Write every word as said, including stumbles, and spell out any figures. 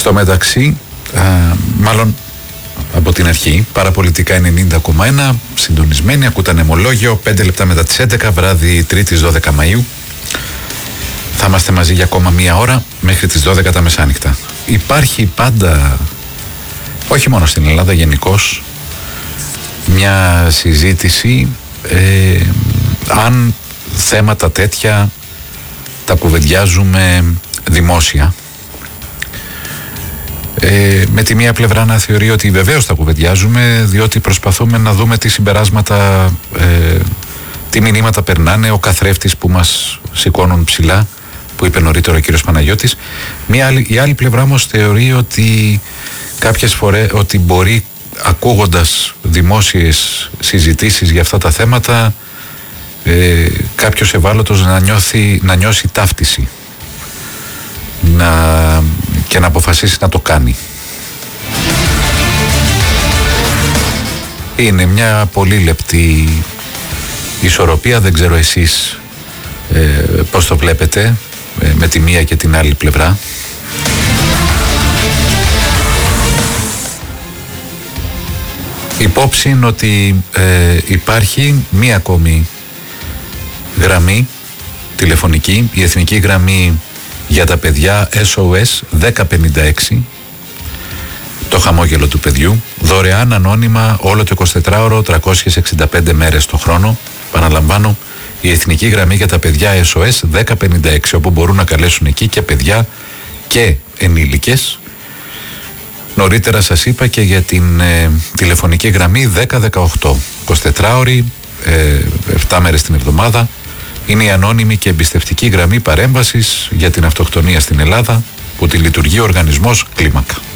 Στο μεταξύ, α, μάλλον από την αρχή, Παραπολιτικά ενενήντα κόμμα ένα, συντονισμένοι, ακούτε Ανεμολόγιο, πέντε λεπτά μετά τις έντεκα, βράδυ Τρίτης δώδεκα Μαΐου. Θα είμαστε μαζί για ακόμα μία ώρα μέχρι τις δώδεκα τα μεσάνυχτα. Υπάρχει πάντα, όχι μόνο στην Ελλάδα, γενικώς, μια συζήτηση ε, αν θέματα τέτοια τα κουβεντιάζουμε δημόσια. Ε, με τη μία πλευρά να θεωρεί ότι βεβαίως τα κουβεντιάζουμε, διότι προσπαθούμε να δούμε τι συμπεράσματα, ε, τι μηνύματα περνάνε, ο καθρέφτης που μας σηκώνουν ψηλά, που είπε νωρίτερα ο κύριος Παναγιώτης. Μία άλλη, η άλλη πλευρά όμως θεωρεί ότι κάποιες φορές ότι μπορεί, ακούγοντας δημόσιες συζητήσεις για αυτά τα θέματα, ε, κάποιος ευάλωτος να, νιώθει, να νιώσει ταύτιση να, και να αποφασίσει να το κάνει. Είναι μια πολύ λεπτή ισορροπία, δεν ξέρω εσείς ε, πώς το βλέπετε ε, με τη μία και την άλλη πλευρά. Υπόψη είναι ότι ε, υπάρχει μία ακόμη γραμμή τηλεφωνική, η εθνική γραμμή για τα παιδιά ες ο ες δέκα πενήντα έξι, το χαμόγελο του παιδιού, δωρεάν ανώνυμα όλο το εικοσιτετράωρο, τριακόσιες εξήντα πέντε μέρες το χρόνο. Παραλαμβάνω, η εθνική γραμμή για τα παιδιά ες ο ες δέκα πενήντα έξι, όπου μπορούν να καλέσουν εκεί και παιδιά και ενήλικες. Νωρίτερα σας είπα και για την ε, τηλεφωνική γραμμή δέκα δεκαοκτώ, εικοσιτετράωρη, ε, επτά μέρες την εβδομάδα. Είναι η ανώνυμη και εμπιστευτική γραμμή παρέμβασης για την αυτοκτονία στην Ελλάδα, που τη λειτουργεί ο οργανισμός Κλίμακα.